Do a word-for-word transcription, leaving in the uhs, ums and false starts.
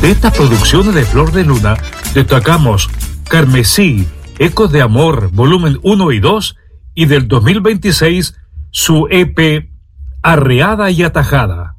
De estas producciones de Flor de Luna, destacamos Carmesí, Ecos de Amor, volumen uno y dos, y del dos mil veintiséis, su E P Arreada y Atajada.